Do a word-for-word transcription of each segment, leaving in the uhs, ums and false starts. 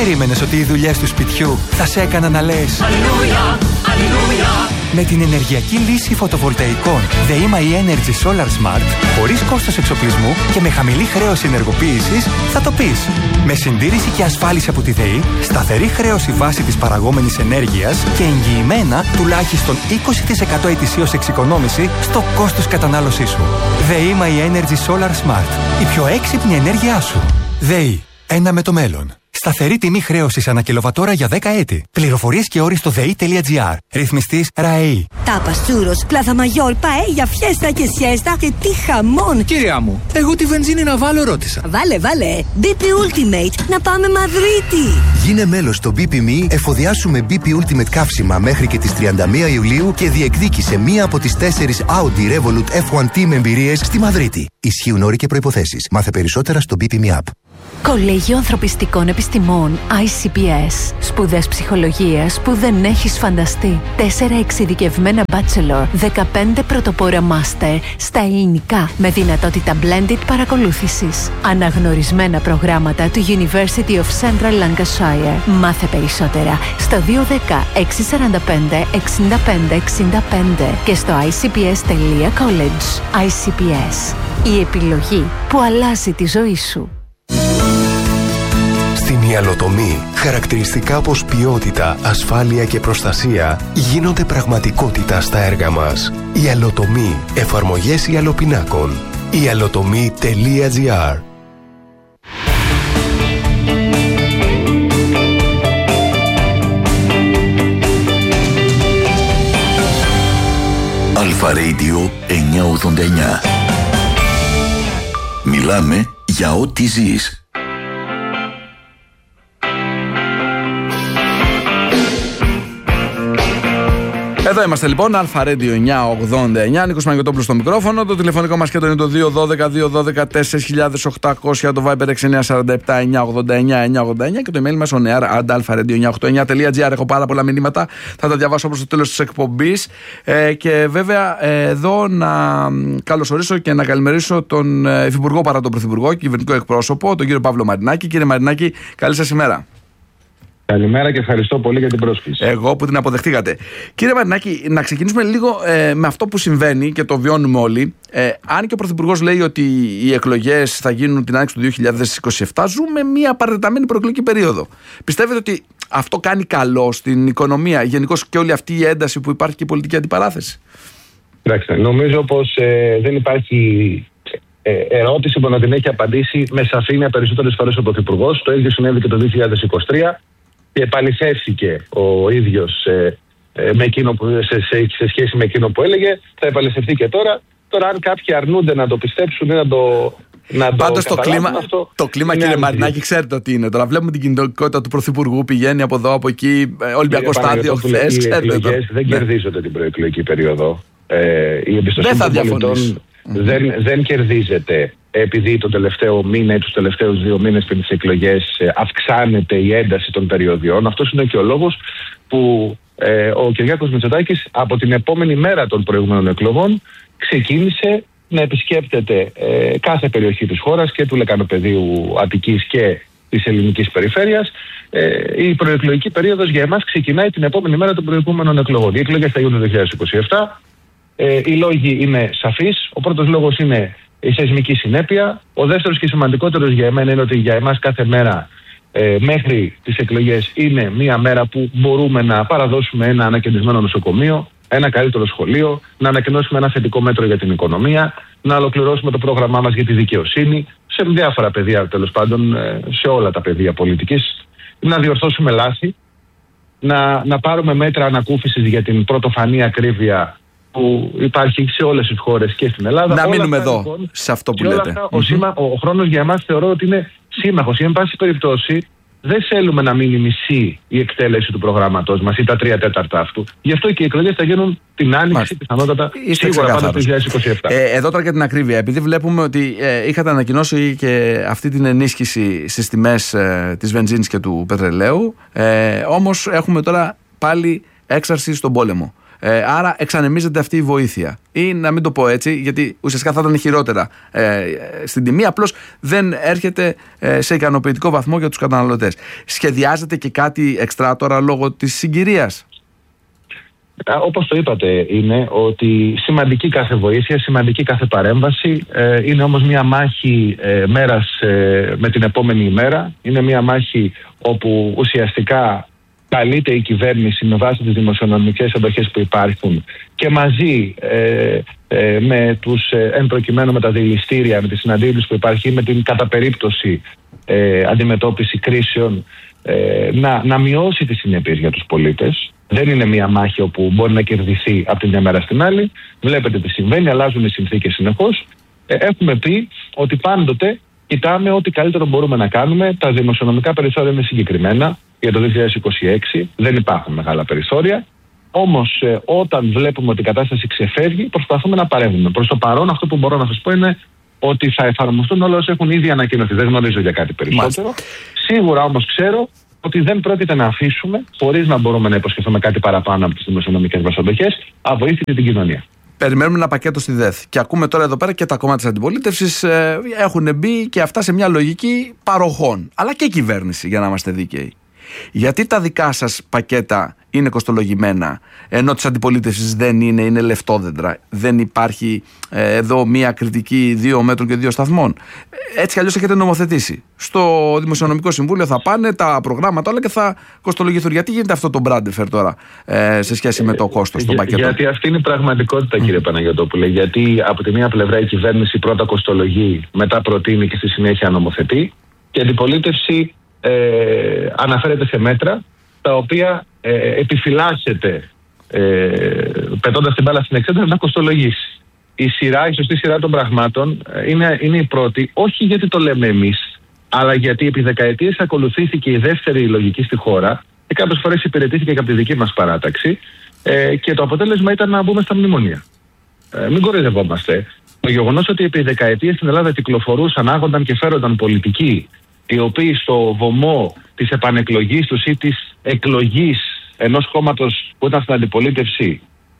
περίμενες ότι οι δουλειές του σπιτιού θα σε έκαναν να λες Αλληλούια, αλληλούια? Με την ενεργειακή λύση φωτοβολταϊκών ΔΕΗ Energy Solar Smart, χωρίς κόστος εξοπλισμού και με χαμηλή χρέωση ενεργοποίησης, θα το πεις. Με συντήρηση και ασφάλιση από τη ΔΕΗ, σταθερή χρέωση βάση της παραγόμενης ενέργειας και εγγυημένα τουλάχιστον είκοσι τοις εκατό ετησίως εξοικονόμηση στο κόστος κατανάλωσής σου. ΔΕΗ Energy Solar Smart. Η πιο έξυπνη ενέργειά σου. ΔΕΗ. Ένα με το μέλλον. Σταθερή τιμή χρέωσης ανά κιλοβατόρα για δέκα έτη. Πληροφορίες και όροι στο ΔΕΗ.gr. Ρυθμιστής ΡΑΕΗ. Τάπας, τσούρος, πλάθα μαγιόρ, παέλια, φιέστα και σιέστα και τι χαμόν. Κυρία μου, εγώ τη βενζίνη να βάλω ρώτησα. Βάλε, βάλε. μπι πι Ultimate, να πάμε Μαδρίτη. Γίνε μέλος στο μπι πι εμ ι, εφοδιάσου με μπι πι Ultimate καύσιμα μέχρι και τις τριάντα μία Ιουλίου και διεκδίκησε μία από τις τέσσερις Audi Revolut εφ ουάν Team εμπειρίες στη Μαδρίτη. Ισχύουν όροι και προϋποθέσεις. Μάθε περισσότερα στο μπι πι εμ ι App. Κολέγιο Ανθρωπιστικών Επιστημών άι σι πι ες. Σπουδές ψυχολογίας που δεν έχεις φανταστεί. Τέσσερα εξειδικευμένα bachelor, δεκαπέντε πρωτοπόρα master στα ελληνικά με δυνατότητα blended παρακολούθησης. Αναγνωρισμένα προγράμματα του University of Central Lancashire. Μάθε περισσότερα στο δύο ένα μηδέν έξι τέσσερα πέντε εξήντα πέντε εξήντα πέντε και στο άι σι πι ες τελεία college. άι σι πι ες. Η επιλογή που αλλάζει τη ζωή σου. Στην Ιαλοτομή, χαρακτηριστικά όπως ποιότητα, ασφάλεια και προστασία γίνονται πραγματικότητα στα έργα μας. Ιαλοτομή, εφαρμογές ιαλοπινάκων. ιαλοτομή τελεία τζι άρ. Αλφα Radio εννιακόσια ογδόντα εννιά. Μιλάμε για ό,τι ζεις. Εδώ είμαστε λοιπόν, Αλφα Radio εννιακόσια ογδόντα εννιά, Νίκος Μαγιωτόπουλος στο μικρόφωνο. Το τηλεφωνικό μας κέντρο είναι το δύο ένα δύο δύο ένα δύο τέσσερα οκτακόσια, το Viber έξι εννιά τέσσερα επτά εννιακόσια ογδόντα εννιά εννιακόσια ογδόντα εννιά και το email μας on air at alpha radio εννιακόσια ογδόντα εννιά τελεία τζι άρ. Έχω πάρα πολλά μηνύματα, θα τα διαβάσω προς το τέλος της εκπομπής. Ε, και βέβαια ε, εδώ να καλωσορίσω και να καλημερίσω τον Υφυπουργό παρά τον Πρωθυπουργό, κυβερνητικό εκπρόσωπο, τον κύριο Παύλο Μαρινάκη. Κύριε Μαρινάκη, καλή σας ημέρα. Καλημέρα και ευχαριστώ πολύ για την πρόσκληση. Εγώ που την αποδεχτήκατε. Κύριε Μαρινάκη, να ξεκινήσουμε λίγο ε, με αυτό που συμβαίνει και το βιώνουμε όλοι. Ε, αν και ο Πρωθυπουργός λέει ότι οι εκλογές θα γίνουν την άνοιξη του δύο χιλιάδες είκοσι επτά, ζούμε μια παρατεταμένη προεκλογική περίοδο. Πιστεύετε ότι αυτό κάνει καλό στην οικονομία, γενικώς και όλη αυτή η ένταση που υπάρχει και η πολιτική αντιπαράθεση? Κοιτάξτε, νομίζω πως ε, δεν υπάρχει ε, ερώτηση που να την έχει απαντήσει με σαφήνεια περισσότερες φορές ο Πρωθυπουργός. Το ίδιο συνέβη και το δύο χιλιάδες είκοσι τρία. Και επαληθεύθηκε ο ίδιος ε, ε, με εκείνο που, σε, σε, σε σχέση με εκείνο που έλεγε, θα επαληθευτεί και τώρα. Τώρα αν κάποιοι αρνούνται να το πιστέψουν ή να το να Πάντως το, το κλίμα, αυτό, το κλίμα κύριε Μαρινάκη, ξέρετε ότι είναι. Τώρα βλέπουμε την κινητικότητα του Πρωθυπουργού, πηγαίνει από εδώ, από εκεί, Ολυμπιακό στάδιο χθες. Οι εκλογές δεν ναι. κερδίζονται την προεκλογική περίοδο. Ε, η εμπιστοσύνη των πολιτών δεν, δεν κερδίζεται επειδή το τελευταίο μήνα ή τους τελευταίους δύο μήνες πριν τις εκλογές αυξάνεται η ένταση των περιοδιών. Αυτός είναι και ο λόγος που ε, ο Κυριάκος Μητσοτάκης από την επόμενη μέρα των προηγούμενων εκλογών ξεκίνησε να επισκέπτεται ε, κάθε περιοχή της χώρας και του Λεκανοπεδίου Αττικής και της ελληνικής περιφέρειας. Ε, η προεκλογική περίοδος για εμάς ξεκινάει την επόμενη μέρα των προηγούμενων εκλογών. Οι εκλογές θα γίνουν το δύο χιλιάδες είκοσι επτά. Ε, οι λόγοι είναι σαφείς. Ο πρώτος λόγος είναι η σεισμική συνέπεια. Ο δεύτερος και σημαντικότερος για εμένα είναι ότι για εμάς κάθε μέρα ε, μέχρι τις εκλογές είναι μια μέρα που μπορούμε να παραδώσουμε ένα ανακαινισμένο νοσοκομείο, ένα καλύτερο σχολείο, να ανακοινώσουμε ένα θετικό μέτρο για την οικονομία, να ολοκληρώσουμε το πρόγραμμά μας για τη δικαιοσύνη, σε διάφορα πεδία τέλος πάντων, σε όλα τα πεδία πολιτικής, να διορθώσουμε λάθη, να, να πάρουμε μέτρα ανακούφισης για την πρωτοφανή ακρίβεια που υπάρχει σε όλες τις χώρες και στην Ελλάδα. Να όλα μείνουμε αυτά, εδώ, λοιπόν, σε αυτό που λέτε. αυτά, ο, σήμα, ο, ο χρόνος για εμάς θεωρώ ότι είναι σύμμαχος. Ή εν πάση περιπτώσει δεν θέλουμε να μείνει μισή η εκτέλεση του προγράμματός μας ή τα τρία τέταρτα αυτού. Γι' αυτό και οι εκλογές θα γίνουν την άνοιξη, πιθανότατα σίγουρα πάντα το δύο χιλιάδες είκοσι επτά. Ε, εδώ τώρα για την ακρίβεια, επειδή βλέπουμε ότι ε, είχατε ανακοινώσει και αυτή την ενίσχυση στις τιμές ε, της βενζίνης και του πετρελαίου, ε, όμως έχουμε τώρα πάλι έξαρση στον πόλεμο. Ε, άρα εξανεμίζεται αυτή η βοήθεια. Ή να μην το πω έτσι, γιατί ουσιαστικά θα ήταν χειρότερα ε, στην τιμή, απλώς δεν έρχεται ε, σε ικανοποιητικό βαθμό για τους καταναλωτές. Σχεδιάζεται και κάτι εξτρά τώρα λόγω της συγκυρίας? Όπως το είπατε, είναι ότι σημαντική κάθε βοήθεια, σημαντική κάθε παρέμβαση, ε, είναι όμως μια μάχη ε, μέρας ε, με την επόμενη ημέρα. Είναι μια μάχη όπου ουσιαστικά καλείται η κυβέρνηση με βάση τις δημοσιονομικές εντοχές που υπάρχουν και μαζί ε, ε, με τους ε, εν προκειμένου με τα δηληστήρια, με τις συναντήσεις που υπάρχει, με την κατά περίπτωση ε, αντιμετώπιση κρίσεων, ε, να, να μειώσει τις συνέπειες για τους πολίτες. Δεν είναι μια μάχη όπου μπορεί να κερδιθεί από τη μια μέρα στην άλλη. Βλέπετε τι συμβαίνει, αλλάζουν οι συνθήκες συνεχώς. Ε, έχουμε πει ότι πάντοτε κοιτάμε ό,τι καλύτερο μπορούμε να κάνουμε. Τα δημοσιονομικά περιθώρια είναι συγκεκριμένα για το δύο χιλιάδες είκοσι έξι. Δεν υπάρχουν μεγάλα περιθώρια. Όμως ε, όταν βλέπουμε ότι η κατάσταση ξεφεύγει, προσπαθούμε να παρέμβουμε. Προς το παρόν, αυτό που μπορώ να σας πω είναι ότι θα εφαρμοστούν όλα όσα έχουν ήδη ανακοινωθεί. Δεν γνωρίζω για κάτι περισσότερο. Μάλιστα. Σίγουρα όμως ξέρω ότι δεν πρόκειται να αφήσουμε, χωρίς να μπορούμε να υποσχεθούμε κάτι παραπάνω από τις δημοσιονομικές μας αντοχές, αβοήθητη την κοινωνία. Περιμένουμε ένα πακέτο στη ΔΕΘ. Και ακούμε τώρα εδώ πέρα και τα κόμματα της αντιπολίτευσης ε, έχουν μπει και αυτά σε μια λογική παροχών. Αλλά και η κυβέρνηση, για να είμαστε δίκαιοι. Γιατί τα δικά σας πακέτα είναι κοστολογημένα, ενώ της αντιπολίτευσης δεν είναι, είναι λεφτόδεντρα? Δεν υπάρχει ε, εδώ μία κριτική δύο μέτρων και δύο σταθμών? Έτσι κι αλλιώς έχετε νομοθετήσει. Στο Δημοσιονομικό Συμβούλιο θα πάνε τα προγράμματα όλα και θα κοστολογηθούν. Γιατί γίνεται αυτό το μπράντεφερ τώρα ε, σε σχέση με το κόστος των πακέτων? Γιατί αυτή είναι η πραγματικότητα, κύριε Παναγιωτόπουλε. Γιατί από τη μία πλευρά η κυβέρνηση πρώτα κοστολογεί, μετά προτείνει και στη συνέχεια νομοθετεί, και η αντιπολίτευση Ε, αναφέρεται σε μέτρα τα οποία ε, επιφυλάσσεται ε, πετώντας την μπάλα στην εξέταση να κοστολογήσει. Η σειρά, η σωστή σειρά των πραγμάτων ε, είναι, είναι η πρώτη, όχι γιατί το λέμε εμείς, αλλά γιατί επί δεκαετίες ακολουθήθηκε η δεύτερη λογική στη χώρα και κάποιες φορές υπηρετήθηκε και από τη δική μας παράταξη ε, και το αποτέλεσμα ήταν να μπούμε στα μνημονία. Ε, μην κοροϊδευόμαστε. Το γεγονός ότι επί δεκαετίες στην Ελλάδα κυκλοφορούσαν, άγονταν και φέρονταν πολιτικοί οι οποίοι στο βωμό της επανεκλογής τους ή της εκλογής ενός κόμματος που ήταν στην αντιπολίτευση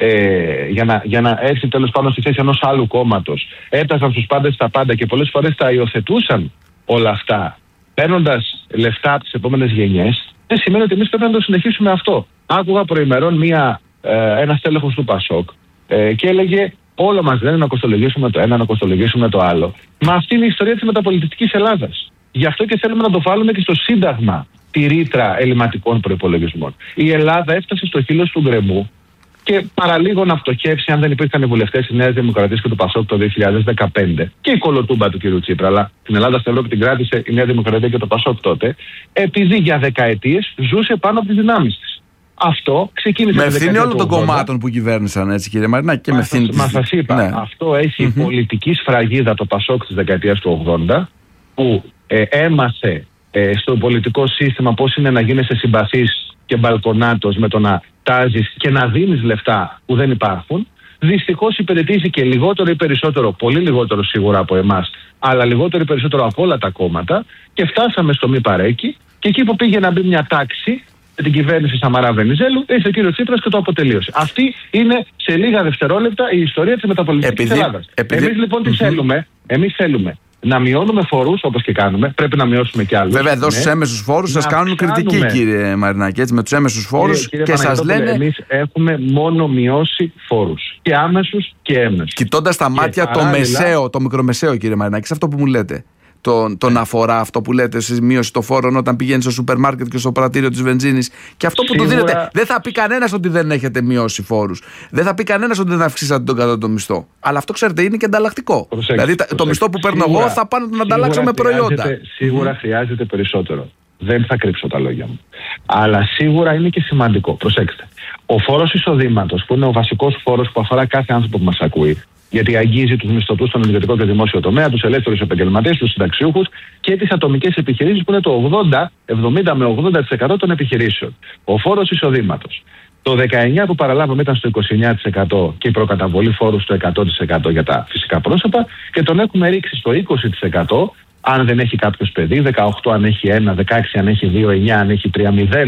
ε, για, να, για να έρθει τέλος πάντων στη θέση ενός άλλου κόμματος, έφτασαν στους πάντες στα πάντα και πολλές φορές τα υιοθετούσαν όλα αυτά παίρνοντας λεφτά από τις επόμενες γενιές, δεν σημαίνει ότι εμείς πρέπει να το συνεχίσουμε αυτό. Άκουγα προημερών μία, ε, ένα στέλεχος του Πασόκ ε, και έλεγε όλο μας λένε να κοστολογήσουμε το ένα, να κοστολογήσουμε το άλλο. Μα αυτή είναι η ιστορία της μεταπολιτικής Ελλάδας. Γι' αυτό και θέλουμε να το βάλουμε και στο Σύνταγμα τη ρήτρα ελληματικών προϋπολογισμών. Η Ελλάδα έφτασε στο χείλος του γκρεμού και παραλίγο να φτωχεύσει αν δεν υπήρχαν οι βουλευτές της Νέας Δημοκρατίας και του Πασόκ το δύο χιλιάδες δεκαπέντε και η κολοτούμπα του κ. Τσίπρα. Αλλά την Ελλάδα στην Ευρώπη την κράτησε η Νέα Δημοκρατία και το Πασόκ τότε, επειδή για δεκαετίες ζούσε πάνω από τις δυνάμεις της. Αυτό ξεκίνησε. Με ευθύνη όλων των κομμάτων που κυβέρνησαν, έτσι κύριε Μαρινάκη, και με ευθύνη. Μα σας είπα, ναι. Αυτό έχει mm-hmm. πολιτική σφραγίδα το Πασόκ της δεκαετίας του ογδόντα, που ε, έμαθε ε, στο πολιτικό σύστημα πώς είναι να γίνεσαι συμπαθής και μπαλκονάτος με το να τάζεις και να δίνεις λεφτά που δεν υπάρχουν. Δυστυχώς υπηρετήσει και λιγότερο ή περισσότερο, πολύ λιγότερο σίγουρα από εμάς, αλλά λιγότερο ή περισσότερο από όλα τα κόμματα, και φτάσαμε στο μη παρέκει, και εκεί που πήγε να μπει μια τάξη με την κυβέρνηση Σαμαρά Βενιζέλου, ήρθε ο κύριος Τσίπρας και το αποτελείωσε. Αυτή είναι σε λίγα δευτερόλεπτα η ιστορία της μεταπολιτικής Ελλάδας. Επειδή... Εμείς λοιπόν τι mm-hmm. θέλουμε? Εμείς θέλουμε να μειώνουμε φόρους, όπως και κάνουμε. Πρέπει να μειώσουμε κι άλλους. Βέβαια, εδώ ναι. στους έμεσους φόρους σας κάνουν κριτική, κύριε Μαρινάκη. Έτσι, με τους έμεσους φόρους κύριε, κύριε και σας λένε. Εμείς έχουμε μόνο μειώσει φόρους. Και άμεσους και έμεσους. Κοιτώντας τα μάτια και το παράλληλα... μεσαίο, το μικρομεσαίο, κύριε Μαρινάκη, σε αυτό που μου λέτε. Τον, τον αφορά αυτό που λέτε εσείς, μείωση των φόρων όταν πηγαίνει στο σούπερ μάρκετ και στο πρατήριο της βενζίνης. Και αυτό που Σίγουρα... του δίνετε, δεν θα πει κανένας ότι δεν έχετε μειώσει φόρους. Δεν θα πει κανένας ότι δεν αυξήσατε τον κατώτατο μισθό. Αλλά αυτό, ξέρετε, είναι και ανταλλακτικό. Προσέξτε, δηλαδή προσέξτε. Το μισθό που παίρνω Σίγουρα, εγώ θα πάω να τον ανταλλάξω με προϊόντα. Σίγουρα mm. χρειάζεται περισσότερο. Δεν θα κρύψω τα λόγια μου. Αλλά σίγουρα είναι και σημαντικό. Προσέξτε. Ο φόρος εισοδήματος, που είναι ο βασικός φόρος που αφορά κάθε άνθρωπο που μας ακούει, γιατί αγγίζει τους μισθωτούς στον ιδιωτικό και δημόσιο τομέα, τους ελεύθερους επαγγελματίες, τους συνταξιούχους και τις ατομικές επιχειρήσεις, που είναι το ογδόντα, εβδομήντα με ογδόντα τοις εκατό των επιχειρήσεων. Ο φόρος εισοδήματος. Το δεκαεννιά που παραλάβαμε ήταν στο είκοσι εννιά τοις εκατό και η προκαταβολή φόρου στο εκατό τοις εκατό για τα φυσικά πρόσωπα, και τον έχουμε ρίξει στο είκοσι τοις εκατό αν δεν έχει κάποιος παιδί, δεκαοκτώ αν έχει ένα, δεκαέξι αν έχει δύο, εννιά αν έχει τρία, μηδέν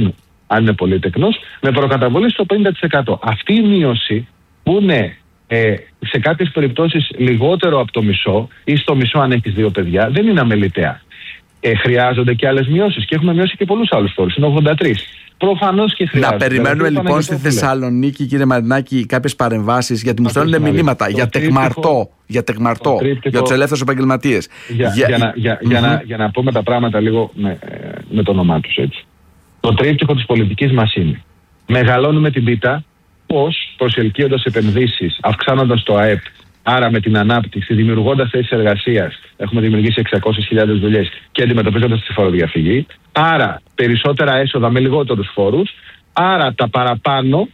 αν είναι πολύ τεκνός, με προκαταβολή στο πενήντα τοις εκατό. Αυτή η μείωση που είναι ε, σε κάποιες περιπτώσεις λιγότερο από το μισό ή στο μισό αν έχεις δύο παιδιά, δεν είναι αμεληταία. Ε, χρειάζονται και άλλες μειώσεις και έχουμε μειώσει και πολλούς άλλους φόρους. Είναι ογδόντα τρία. Προφανώς και χρειάζεται. Να περιμένουμε δηλαδή, λοιπόν στη Θεσσαλονίκη, κύριε Μαρινάκη, κάποιες παρεμβάσεις, γιατί μου στέλνουν μηνύματα για τεκμαρτό, για τεκμαρτό, τρίπτυχο, για τους ελεύθερους επαγγελματίες. Για, για, για, για, για, mm-hmm. να, για να πούμε τα πράγματα λίγο με, με το όνομά τους έτσι. Το τρίπτυχο της πολιτικής μας είναι: μεγαλώνουμε την πίτα, πώς προσελκύοντας επενδύσεις, αυξάνοντας το ΑΕΠ, άρα με την ανάπτυξη, δημιουργώντας θέσεις εργασίας, έχουμε δημιουργήσει εξακόσιες χιλιάδες δουλειές και αντιμετωπίζοντας τη φοροδιαφυγή. Άρα περισσότερα έσοδα με λιγότερους φόρους. Άρα τα παραπάνω,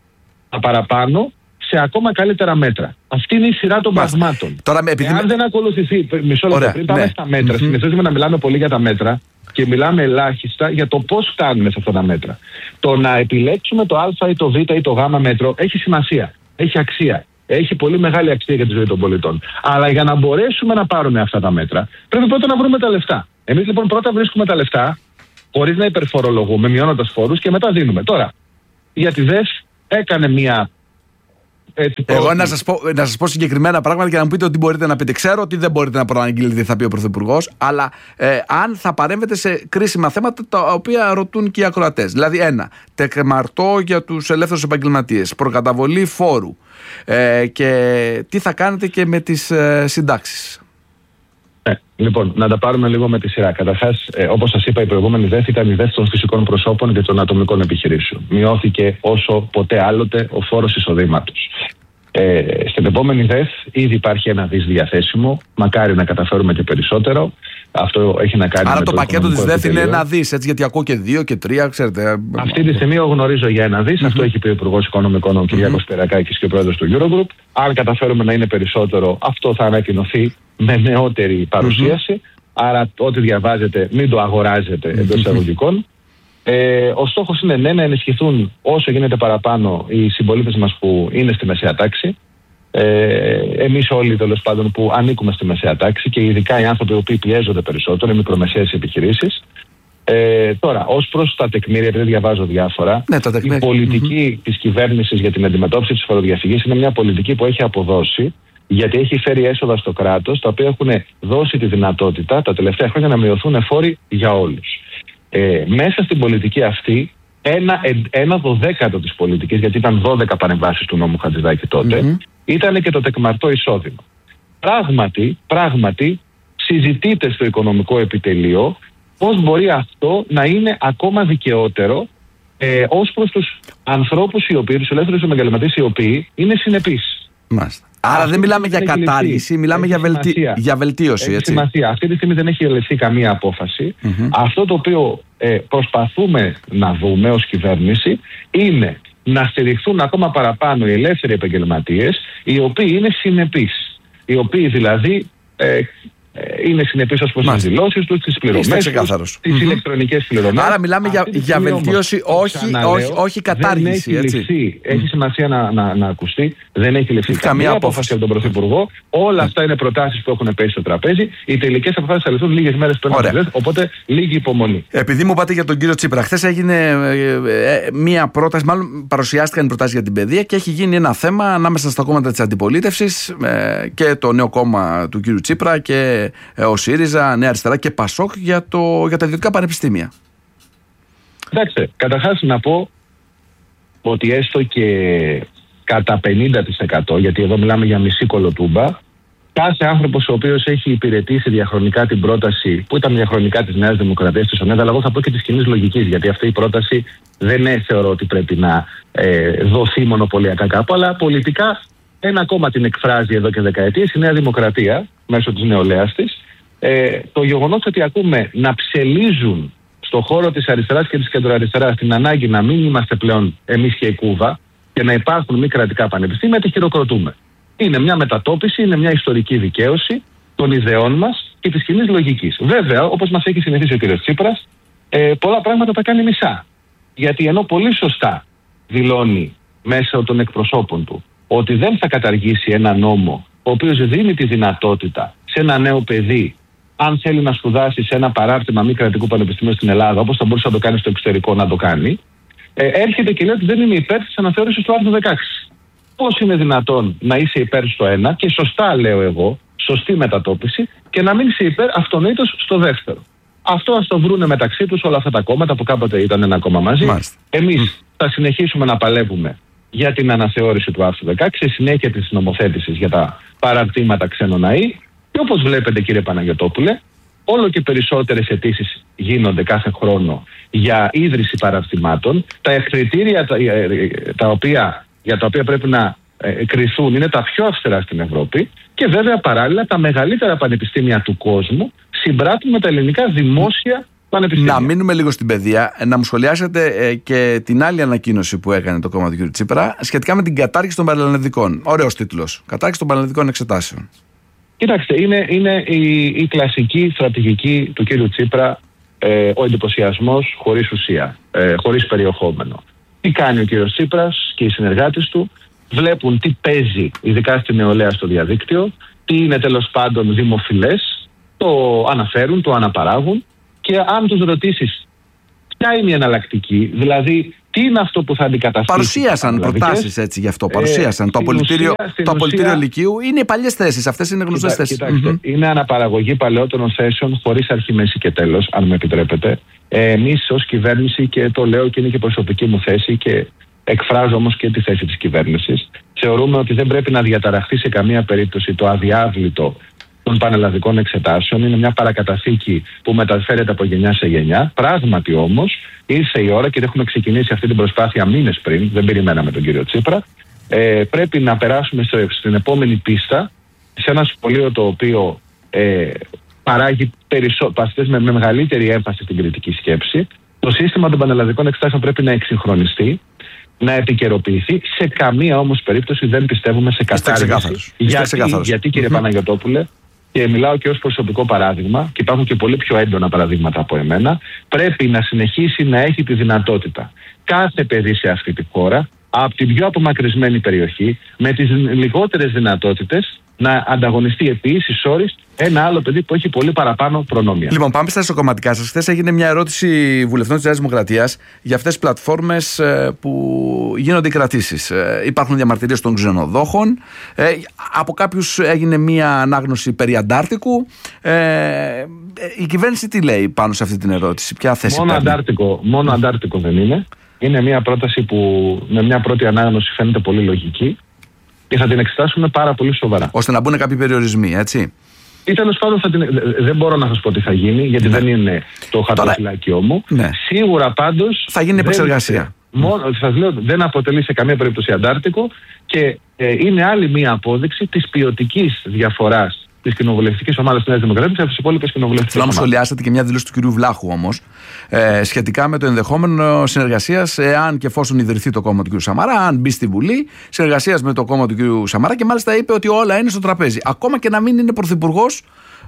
τα παραπάνω σε ακόμα καλύτερα μέτρα. Αυτή είναι η σειρά των πραγμάτων. Επειδή... Εάν δεν ακολουθηθεί, μισό λεπτό πριν πάμε στα μέτρα, mm-hmm. συνηθίζουμε να μιλάμε πολύ για τα μέτρα και μιλάμε ελάχιστα για το πώς φτάνουμε σε αυτά τα μέτρα. Το να επιλέξουμε το Α ή το Β ή το Γ μέτρο έχει σημασία, έχει αξία. Έχει πολύ μεγάλη αξία για τη ζωή των πολιτών. Αλλά για να μπορέσουμε να πάρουμε αυτά τα μέτρα, πρέπει πρώτα να βρούμε τα λεφτά. Εμείς λοιπόν πρώτα βρίσκουμε τα λεφτά, χωρίς να υπερφορολογούμε, μειώνοντας φόρους και μετά δίνουμε. Τώρα, για τη ΔΕΣ έκανε μια. Έτσι, Εγώ να σας, πω, να σας πω συγκεκριμένα πράγματα και να μου πείτε ότι μπορείτε να πείτε. Ξέρω ότι δεν μπορείτε να προαναγγείλετε, θα πει ο Πρωθυπουργός, αλλά ε, αν θα παρέμβετε σε κρίσιμα θέματα τα οποία ρωτούν και οι ακροατές. Δηλαδή, ένα, τεκμαρτό για τους ελεύθερους επαγγελματίες, προκαταβολή φόρου ε, και τι θα κάνετε και με τις ε, συντάξεις. Ε, λοιπόν, να τα πάρουμε λίγο με τη σειρά. Καταρχάς, ε, όπως σας είπα, η προηγούμενη ΔΕΘ ήταν η ΔΕΘ των φυσικών προσώπων και των ατομικών επιχειρήσεων. Μειώθηκε όσο ποτέ άλλοτε ο φόρος εισοδήματος. Ε, στην επόμενη ΔΕΘ ήδη υπάρχει ένα δις διαθέσιμο. Μακάρι να καταφέρουμε και περισσότερο. Αυτό έχει να κάνει. Άρα με το, το πακέτο της ΔΕΘ είναι ένα δις, έτσι, γιατί ακούω και δύο και τρία, ξέρετε. Αυτή τη στιγμή γνωρίζω για ένα δις. Mm-hmm. Αυτό έχει πει ο Υπουργός Οικονομικών, ο κ. Mm-hmm. Σπυρακάκης και ο Πρόεδρος του Eurogroup. Αν καταφέρουμε να είναι περισσότερο, αυτό θα ανακοινωθεί με νεότερη παρουσίαση. Mm-hmm. Άρα, ό,τι διαβάζετε, μην το αγοράζετε εντός εισαγωγικών. Ε, ο στόχος είναι ναι, να ενισχυθούν όσο γίνεται παραπάνω οι συμπολίτες μας που είναι στη μεσαία τάξη. Ε, εμείς όλοι τέλος πάντων που ανήκουμε στη μεσαία τάξη και ειδικά οι άνθρωποι που πιέζονται περισσότερο, οι μικρομεσαίες επιχειρήσεις. Ε, τώρα, ως προς τα τεκμήρια, επειδή διαβάζω διάφορα, ναι, τα η πολιτική mm-hmm. της κυβέρνησης για την αντιμετώπιση της φοροδιαφυγής είναι μια πολιτική που έχει αποδώσει, γιατί έχει φέρει έσοδα στο κράτος, τα οποία έχουν δώσει τη δυνατότητα τα τελευταία χρόνια να μειωθούν φόροι για όλους. Ε, μέσα στην πολιτική αυτή, ένα, ένα δωδέκατο της πολιτικής, γιατί ήταν δώδεκα παρεμβάσεις του νόμου Χατζηδάκη τότε, mm-hmm. ήταν και το τεκμαρτό εισόδημα. Πράγματι, πράγματι, συζητείται στο οικονομικό επιτελείο πώς μπορεί αυτό να είναι ακόμα δικαιότερο ε, ως προς τους ανθρώπους οι οποίοι, τους ελεύθερους επαγγελματίες οι οποίοι είναι συνεπείς. Μάλιστα. Άρα αυτή δεν μιλάμε για κατάργηση, ληφθεί. μιλάμε για, βελτι... για βελτίωση. Έχει σημασία. Αυτή τη στιγμή δεν έχει ληφθεί καμία απόφαση. Mm-hmm. Αυτό το οποίο ε, προσπαθούμε να δούμε ως κυβέρνηση είναι να στηριχθούν ακόμα παραπάνω οι ελεύθεροι επαγγελματίες, οι οποίοι είναι συνεπείς. Οι οποίοι δηλαδή ε, είναι συνεπείς ως προς τις δηλώσεις τους, τις πληρωμές τους, τις mm-hmm. ηλεκτρονικές πληρωμές. Άρα μιλάμε για, για βελτίωση, όχι, όχι, όχι κατάργηση. Δεν έχει ληφθεί, έχει mm. σημασία να, να, να ακουστεί, δεν έχει ληφθεί καμία απόφαση από τον Πρωθυπουργό. Όλα αυτά είναι προτάσεις που έχουν πέσει στο τραπέζι. Οι τελικές αποφάσεις θα ληφθούν λίγες μέρες πριν από τις ΔΕΘ, οπότε λίγη υπομονή. Επειδή μου είπατε για τον κύριο Τσίπρα, χθες έγινε ε, ε, μία πρόταση, μάλλον παρουσιάστηκαν οι προτάσεις για την παιδεία και έχει γίνει ένα θέμα ανάμεσα στα κόμματα της αντιπολίτευσης ε, και το νέο κόμμα του κύριου Τσίπρα και ο ΣΥΡΙΖΑ, Νέα Αριστερά και ΠΑΣΟΚ για, το, για τα ιδιωτικά πανεπιστήμια. Κοιτάξτε, καταρχάς να πω ότι έστω και κατά πενήντα τοις εκατό, γιατί εδώ μιλάμε για μισή κολοτούμπα, κάθε άνθρωπος ο οποίος έχει υπηρετήσει διαχρονικά την πρόταση που ήταν διαχρονικά της Νέας Δημοκρατίας, της ΟΝΕΔ, αλλά εγώ θα πω και της κοινής λογικής, γιατί αυτή η πρόταση δεν είναι, θεωρώ ότι πρέπει να ε, δοθεί μονοπωλιακά κάπου, αλλά πολιτικά ένα κόμμα την εκφράζει εδώ και δεκαετίες, η Νέα Δημοκρατία, μέσω της νεολαίας της. Ε, το γεγονός ότι ακούμε να ψελίζουν στον χώρο της αριστεράς και της κεντροαριστεράς την ανάγκη να μην είμαστε πλέον εμείς και η Κούβα και να υπάρχουν μη κρατικά πανεπιστήμια, τη χειροκροτούμε. Είναι μια μετατόπιση, είναι μια ιστορική δικαίωση των ιδεών μας και της κοινής λογικής. Βέβαια, όπως μας έχει συνηθίσει ο κ. Τσίπρας, ε, πολλά πράγματα τα κάνει μισά. Γιατί ενώ πολύ σωστά δηλώνει μέσα των εκπροσώπων του ότι δεν θα καταργήσει ένα νόμο ο οποίος δίνει τη δυνατότητα σε ένα νέο παιδί, αν θέλει να σπουδάσει σε ένα παράρτημα μη κρατικού πανεπιστημίου στην Ελλάδα, όπως θα μπορούσε να το κάνει στο εξωτερικό, να το κάνει, ε, έρχεται και λέει ότι δεν είναι υπέρ της αναθεώρησης του άρθρου δεκαέξι. Πώς είναι δυνατόν να είσαι υπέρ στο ένα και σωστά λέω εγώ, σωστή μετατόπιση, και να μην είσαι υπέρ αυτονοήτως στο δεύτερο? Αυτό ας το βρούνε μεταξύ τους όλα αυτά τα κόμματα που κάποτε ήταν ένα κόμμα μαζί. Εμείς mm. θα συνεχίσουμε να παλεύουμε για την αναθεώρηση του άρθρου δεκαέξι, σε συνέχεια της νομοθέτησης για τα παραρτήματα ξένων ΑΕ. Και όπως βλέπετε, κύριε Παναγιωτόπουλε, όλο και περισσότερες αιτήσεις γίνονται κάθε χρόνο για ίδρυση παραρτημάτων. Τα κριτήρια τα, τα οποία, για τα οποία πρέπει να ε, κριθούν είναι τα πιο αυστηρά στην Ευρώπη, και βέβαια παράλληλα τα μεγαλύτερα πανεπιστήμια του κόσμου συμπράττουν με τα ελληνικά δημόσια πανεπιστήμια. Να μείνουμε λίγο στην παιδεία, να μου σχολιάσετε ε, και την άλλη ανακοίνωση που έκανε το κόμμα του κ. Τσίπρα σχετικά με την κατάργηση των πανελλαδικών. Ωραίος τίτλος. Κατάργηση των πανελλαδικών εξετάσεων. Κοιτάξτε, είναι, είναι η, η κλασική στρατηγική του κ. Τσίπρα, ε, ο εντυπωσιασμός χωρίς ουσία, ε, χωρίς περιεχόμενο. Τι κάνει ο κ. Τσίπρας και οι συνεργάτες του? Βλέπουν τι παίζει, ειδικά στη νεολαία, στο διαδίκτυο, τι είναι τέλος πάντων δημοφιλές, το αναφέρουν, το αναπαράγουν, και αν τους ρωτήσεις ποια είναι η εναλλακτική, δηλαδή τι είναι αυτό που θα αντικαταστήσει. Παρουσίασαν προτάσεις έτσι γι' αυτό. Παρουσίασαν. Ε, το απολυτήριο, το απολυτήριο Λυκείου είναι οι παλιές θέσεις. Αυτές είναι γνωστές θέσεις. Κοιτάξτε, mm-hmm. είναι αναπαραγωγή παλαιότερων θέσεων χωρίς αρχή, μέση και τέλος, αν με επιτρέπετε. Ε, εμείς ως κυβέρνηση, και το λέω και είναι και προσωπική μου θέση και εκφράζω όμως και τη θέση της κυβέρνησης, θεωρούμε ότι δεν πρέπει να διαταραχθεί σε καμία περίπτωση το αδιάβλητο των πανελλαδικών εξετάσεων. Είναι μια παρακαταθήκη που μεταφέρεται από γενιά σε γενιά. Πράγματι όμως ήρθε η ώρα, και έχουμε ξεκινήσει αυτή την προσπάθεια μήνες πριν, δεν περιμέναμε τον κύριο Τσίπρα. Ε, πρέπει να περάσουμε στο, στην επόμενη πίστα, σε ένα σχολείο το οποίο ε, παράγει περισσο, με, με μεγαλύτερη έμφαση στην κριτική σκέψη. Το σύστημα των πανελλαδικών εξετάσεων πρέπει να εξυγχρονιστεί, να επικαιροποιηθεί. Σε καμία όμως περίπτωση δεν πιστεύουμε σε κατάργηση. Γιατί, γιατί κύριε mm-hmm. Παναγιωτόπουλε, και μιλάω και ως προσωπικό παράδειγμα, και υπάρχουν και πολύ πιο έντονα παραδείγματα από εμένα, πρέπει να συνεχίσει να έχει τη δυνατότητα κάθε παιδί σε αυτή τη χώρα, από την πιο απομακρυσμένη περιοχή, με τις λιγότερες δυνατότητες, να ανταγωνιστεί επί ίσης όρης ένα άλλο παιδί που έχει πολύ παραπάνω προνόμια. Λοιπόν, πάμε στα εσωκομματικά σας. Χθες έγινε μια ερώτηση βουλευτών της Νέας Δημοκρατίας για αυτές τις πλατφόρμες που γίνονται οι κρατήσεις. Υπάρχουν διαμαρτυρίες των ξενοδόχων. Από κάποιους έγινε μια ανάγνωση περί Αντάρτικου. Η κυβέρνηση τι λέει πάνω σε αυτή την ερώτηση? Ποια θέση μόνο Αντάρτικο, μόνο Αντάρτικο δεν είναι. Είναι μια πρόταση που με μια πρώτη ανάγνωση φαίνεται πολύ λογική, και θα την εξετάσουμε πάρα πολύ σοβαρά. Ώστε να μπουν κάποιοι περιορισμοί, έτσι. Ή τέλος πάντων θα την... δεν μπορώ να σας πω τι θα γίνει, γιατί ναι. δεν είναι το χαρτοφυλάκιό μου. Ναι. Σίγουρα πάντως θα γίνει επεξεργασία. Μόνο, σας λέω, δεν αποτελεί σε καμία περίπτωση Αντάρτικο, και ε, είναι άλλη μία απόδειξη της ποιοτικής διαφοράς της κοινοβουλευτικής ομάδας της Νέας Δημοκρατίας από τις υπόλοιπες κοινοβουλευτικές ομάδες. Θέλω να σχολιάσετε και μια δήλωση του κυρίου Βλάχου όμως, ε, σχετικά με το ενδεχόμενο συνεργασίας, εάν και εφόσον ιδρυθεί το κόμμα του κυρίου Σαμαρά, αν μπει στη Βουλή, συνεργασίας με το κόμμα του κυρίου Σαμαρά, και μάλιστα είπε ότι όλα είναι στο τραπέζι. Ακόμα και να μην είναι πρωθυπουργός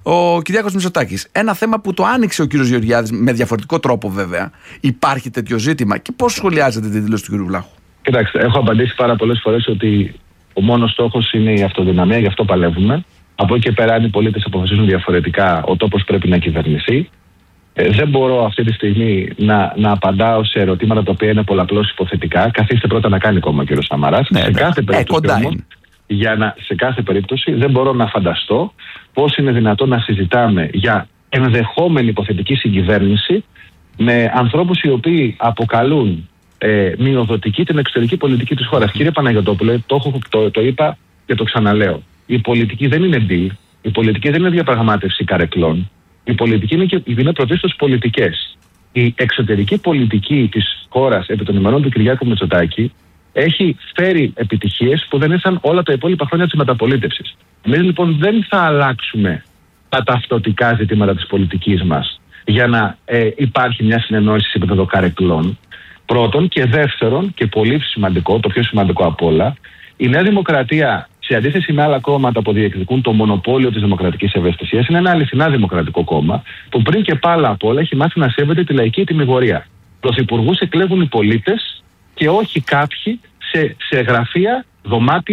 ο Κυριάκος Μητσοτάκης. Ένα θέμα που το άνοιξε ο κύριος Γεωργιάδης, με διαφορετικό τρόπο βέβαια. Υπάρχει τέτοιο ζήτημα? Και πώς σχολιάζετε τη δήλωση του κυρίου Βλάχου? Κοιτάξτε, έχω απαντήσει πάρα πολλές φορές ότι ο μόνος στόχος είναι η αυτοδυναμία, γι' αυτό παλεύουμε. Από εκεί και πέρα, αν οι πολίτες αποφασίζουν διαφορετικά, ο τόπος πρέπει να κυβερνηθεί. Ε, δεν μπορώ αυτή τη στιγμή να, να απαντάω σε ερωτήματα τα οποία είναι πολλαπλώς υποθετικά. Καθίστε πρώτα να κάνει κόμμα ο κ. Σαμαράς. Ναι, σε, κάθε ε, όμως, για να, σε κάθε περίπτωση δεν μπορώ να φανταστώ πώς είναι δυνατόν να συζητάμε για ενδεχόμενη υποθετική συγκυβέρνηση με ανθρώπους οι οποίοι αποκαλούν ε, μειοδοτική την εξωτερική πολιτική της χώρας. Κύριε Παναγιωτόπουλε, το, το, το είπα και το ξαναλέω. Η πολιτική δεν είναι deal, η πολιτική δεν είναι διαπραγμάτευση καρεκλών. Η πολιτική είναι, και, είναι πρωτίστως πολιτικές. Η εξωτερική πολιτική της χώρας επί των ημερών του Κυριάκου Μητσοτάκη έχει φέρει επιτυχίες που δεν ήρθαν όλα τα υπόλοιπα χρόνια της μεταπολίτευσης. Εμείς λοιπόν δεν θα αλλάξουμε τα ταυτοτικά ζητήματα της πολιτικής μας για να ε, υπάρχει μια συνεννόηση σε επίπεδο καρεκλών. Πρώτον, και δεύτερον, και πολύ σημαντικό, το πιο σημαντικό απ' όλα, η Νέα Δημοκρατία, σε αντίθεση με άλλα κόμματα που διεκδικούν το μονοπόλιο της δημοκρατικής ευαισθησίας, είναι ένα αληθινά δημοκρατικό κόμμα που πριν και πάλα απ' όλα έχει μάθει να σέβεται τη λαϊκή τιμιγορία. Πρωθυπουργούς εκλέγουν οι πολίτες και όχι κάποιοι σε, σε γραφεία, δωμάτια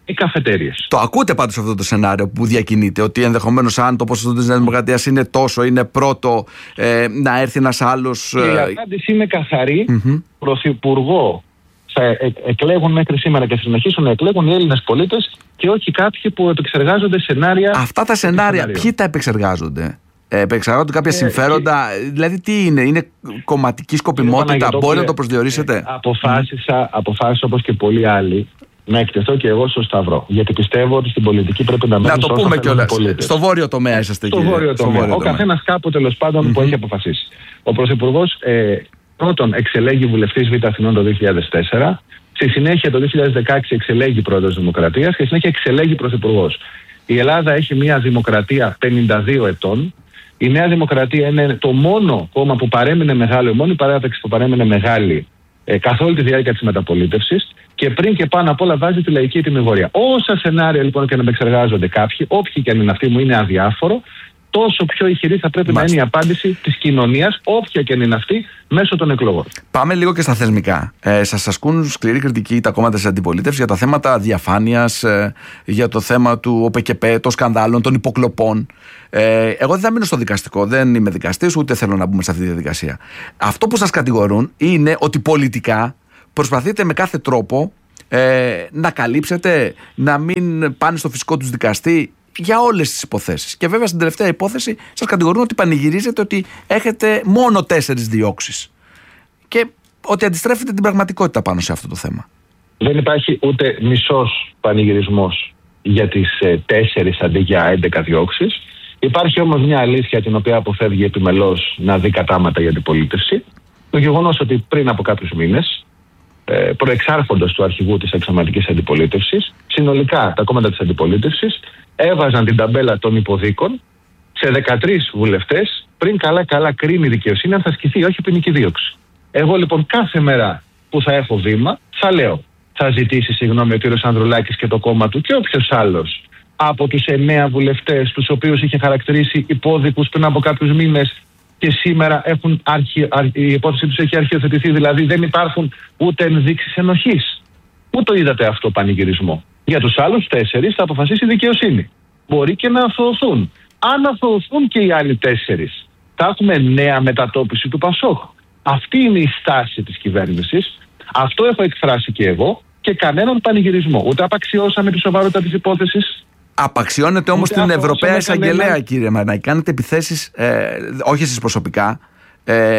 οι καφετέριες. Το ακούτε πάντως αυτό το σενάριο που διακινείται, ότι ενδεχομένως αν το ποσοστό της Νέας Δημοκρατίας είναι τόσο, είναι πρώτο, ε, να έρθει ένας άλλος. Ε... Η απάντηση είναι καθαρή. Mm-hmm. Πρωθυπουργό θα ε, εκλέγουν μέχρι σήμερα και θα συνεχίσουν να εκλέγουν οι Έλληνες πολίτες και όχι κάποιοι που επεξεργάζονται σενάρια. Αυτά τα σενάρια, ποιοι τα επεξεργάζονται? Ε, επεξεργάζονται κάποια ε, συμφέροντα, και... δηλαδή τι είναι, είναι κομματική σκοπιμότητα, μπορεί να το προσδιορίσετε? Ε, αποφάσισα, αποφάσισα όπως και πολλοί άλλοι να εκτεθώ και εγώ στο Σταυρό. Γιατί πιστεύω ότι στην πολιτική πρέπει να μένουν. Να το πούμε κιόλας. Στο βόρειο τομέα είσαστε εκεί. Στο βόρειο τομέα. Ο καθένας κάπου τέλος πάντων mm-hmm. που έχει αποφασίσει. Ο Πρωθυπουργός ε, πρώτον εξελέγει βουλευτής Β' Αθηνών το δύο χιλιάδες τέσσερα. Στη συνέχεια το δύο χιλιάδες δεκαέξι εξελέγει πρόεδρος της Δημοκρατίας και στη συνέχεια εξελέγει πρωθυπουργός. Η Ελλάδα έχει μια δημοκρατία πενήντα δύο ετών. Η Νέα Δημοκρατία είναι το μόνο κόμμα που παρέμεινε μεγάλο, η μόνη παράταξη που παρέμεινε μεγάλη ε, καθ' όλη τη διάρκεια της μεταπολίτευσης και πριν και πάνω απ' όλα βάζει τη λαϊκή τιμιγορία. Όσα σενάρια λοιπόν και να επεξεργάζονται κάποιοι, όποιοι και αν είναι αυτοί, μου είναι αδιάφορο, τόσο πιο ηχηρή θα πρέπει Μάλιστα. να είναι η απάντηση της κοινωνίας, όποια και αν είναι αυτή, μέσω των εκλογών. Πάμε λίγο και στα θεσμικά. Ε, σας ασκούν σκληρή κριτική τα κόμματα της αντιπολίτευσης για τα θέματα διαφάνειας, ε, για το θέμα του ΟΠΕΚΕΠΕ, των σκανδάλων, των υποκλοπών. Ε, εγώ δεν θα μείνω στο δικαστικό, δεν είμαι δικαστής, ούτε θέλω να μπούμε σε αυτή τη διαδικασία. Αυτό που σας κατηγορούν είναι ότι πολιτικά προσπαθείτε με κάθε τρόπο ε, να καλύψετε, να μην πάνε στο φυσικό τους δικαστή για όλες τις υποθέσεις. Και βέβαια στην τελευταία υπόθεση σας κατηγορούν ότι πανηγυρίζετε ότι έχετε μόνο τέσσερις διώξεις. Και ότι αντιστρέφετε την πραγματικότητα πάνω σε αυτό το θέμα. Δεν υπάρχει ούτε μισός πανηγυρισμός για τις ε, τέσσερις αντί για έντεκα διώξεις. Υπάρχει όμως μια αλήθεια την οποία αποφεύγει επιμελώς να δει κατάματα η αντιπολίτευση. Το γεγονός ότι πριν από κάποιους μήνες, ε, προεξάρχοντος του αρχηγού της εξωματικής αντιπολίτευσης, συνολικά τα κόμματα της αντιπολίτευσης έβαζαν την ταμπέλα των υποδίκων σε δεκατρείς βουλευτές πριν καλά-καλά κρίνει η δικαιοσύνη αν θα ασκηθεί όχι ποινική δίωξη. Εγώ λοιπόν κάθε μέρα που θα έχω βήμα θα λέω, θα ζητήσει συγγνώμη ο κ. Ανδρουλάκης και το κόμμα του και όποιος άλλος από τους εννέα βουλευτές τους οποίους είχε χαρακτηρίσει υπόδικους πριν από κάποιους μήνες και σήμερα έχουν αρχι... η υπόθεση τους έχει αρχιοθετηθεί, δηλαδή δεν υπάρχουν ούτε ενδείξεις ενοχής. Πού το είδατε αυτό πανηγυρισμό? Για τους άλλους τέσσερις θα αποφασίσει η δικαιοσύνη. Μπορεί και να αθωωθούν. Αν αθωωθούν και οι άλλοι τέσσερις, θα έχουμε νέα μετατόπιση του ΠΑΣΟΚ. Αυτή είναι η στάση της κυβέρνησης. Αυτό έχω εκφράσει και εγώ και κανέναν πανηγυρισμό. Ούτε απαξιώσαμε τη σοβαρότητα της υπόθεσης. Απαξιώνεται όμως την Ευρωπαία Εισαγγελέα, κανένα... κύριε Μαρινάκη. Κάνετε επιθέσεις, ε, όχι εσείς προσωπικά. Ε,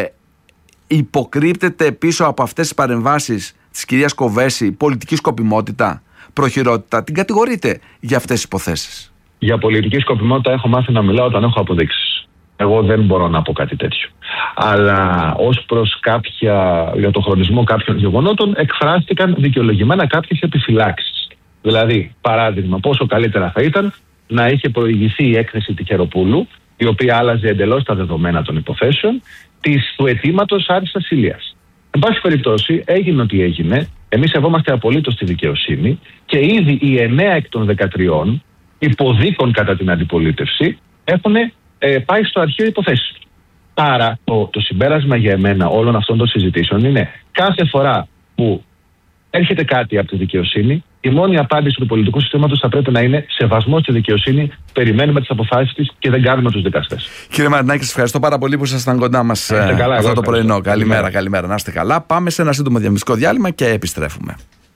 υποκρύπτεται πίσω από αυτές τις παρεμβάσεις της κυρίας Κοβέση πολιτική σκοπιμότητα, προχειρότητα? Την κατηγορείτε για αυτές τις υποθέσεις? Για πολιτική σκοπιμότητα έχω μάθει να μιλάω όταν έχω αποδείξεις. Εγώ δεν μπορώ να πω κάτι τέτοιο. Αλλά ως προς κάποια, για το χρονισμό κάποιων γεγονότων εκφράστηκαν δικαιολογημένα κάποιες επιφυλάξεις. Δηλαδή, παράδειγμα, πόσο καλύτερα θα ήταν να είχε προηγηθεί η έκθεση Τυχεροπούλου, η οποία άλλαζε εντελώς τα δεδομένα των υποθέσεων, της, του αιτήματος άρσης ασυλίας. Εν πάση περιπτώσει, έγινε ό,τι έγινε. Εμείς σεβόμαστε απολύτως τη δικαιοσύνη και ήδη οι εννέα εκ των δεκατριών υποδίκων κατά την αντιπολίτευση έχουν ε, πάει στο αρχείο υποθέσεις. Άρα, το, το συμπέρασμα για εμένα όλων αυτών των συζητήσεων είναι κάθε φορά που έρχεται κάτι από τη δικαιοσύνη, η μόνη απάντηση του πολιτικού συστήματος θα πρέπει να είναι σεβασμός στη δικαιοσύνη, περιμένουμε τις αποφάσεις της και δεν κάνουμε τους δικαστές. Κύριε Μαρινάκη, σας ευχαριστώ πάρα πολύ που ήσασταν κοντά μας καλά, αυτό το πρωινό. Καλημέρα, καλημέρα, καλημέρα. Να είστε καλά. Πάμε σε ένα σύντομο διαφημιστικό διάλειμμα και επιστρέφουμε.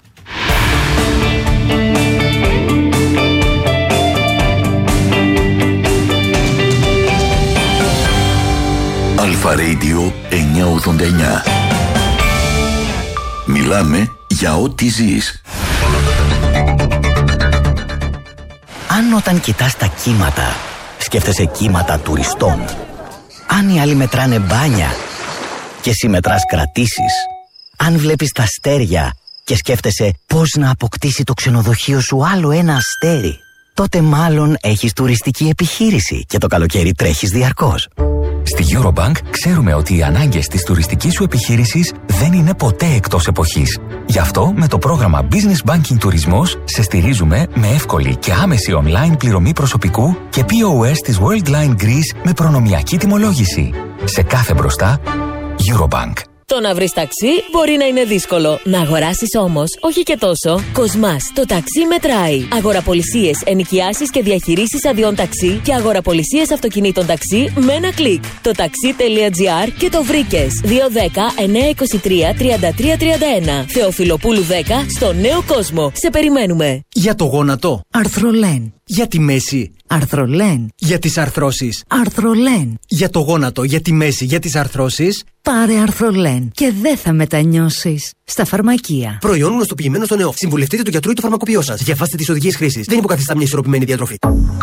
Αλφα Radio εννιακόσια ογδόντα εννιά. Μιλάμε για ό,τι ζεις. Αν όταν κοιτάς τα κύματα, σκέφτεσαι κύματα τουριστών. Αν οι άλλοι μετράνε μπάνια και εσύ μετράς κρατήσεις. Αν βλέπεις τα αστέρια και σκέφτεσαι πώς να αποκτήσει το ξενοδοχείο σου άλλο ένα αστέρι, τότε μάλλον έχεις τουριστική επιχείρηση και το καλοκαίρι τρέχεις διαρκώς. Στη Eurobank ξέρουμε ότι οι ανάγκες της τουριστικής σου επιχείρησης δεν είναι ποτέ εκτός εποχής. Γι' αυτό με το πρόγραμμα Business Banking Τουρισμός σε στηρίζουμε με εύκολη και άμεση online πληρωμή προσωπικού και πι ο ες της Worldline Greece με προνομιακή τιμολόγηση. Σε κάθε μπροστά, Eurobank. Το να βρεις ταξί μπορεί να είναι δύσκολο. Να αγοράσεις όμως, όχι και τόσο. Κοσμάς, το ταξί μετράει. Αγοραπολισίες, ενοικιάσεις και διαχειρήσεις αδειών ταξί και αγοραπολισίες αυτοκινήτων ταξί με ένα κλικ. Το ταξί.gr και το βρήκες. δύο δέκα εννιακόσια είκοσι τρία τριάντα τρία τριάντα ένα. Θεοφιλοπούλου δέκα στο Νέο Κόσμο. Σε περιμένουμε. Για το γόνατο. Αρθρολέν. Για τη μέση. Αρθρολέν. Για τις αρθρώσεις. Αρθρολέν. Για το γόνατο, για τη μέση, για τις αρθρώσεις. Πάρε Αρθρολέν και δεν θα μετανιώσεις. Στα φαρμακεία. Προϊόν γνωστοποιημένο στο ΝΕΟΦ. Συμβουλευτείτε το γιατρό ή το φαρμακοποιό σας. Διαβάστε τις οδηγίες χρήσης. Δεν υποκαθιστά μια ισορροπημένη διατροφή.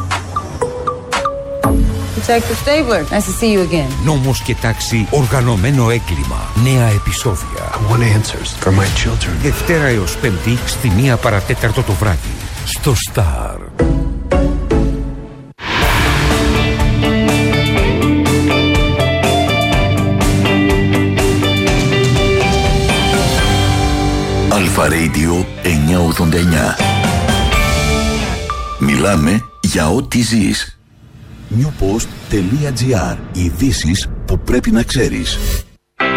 Check the stabler. Nice to see you again. Νόμος και τάξη, οργανωμένο έγκλημα. Νέα επεισόδια. I want answers for my children. Δευτέρα έως Πέμπτη στη μία παρατέταρτο το βράδυ. Στο Star. Αλφα Radio εννιακόσια ογδόντα εννιά. Μιλάμε για ό,τι ζεις. newpost.gr. Ειδήσεις που πρέπει να ξέρεις.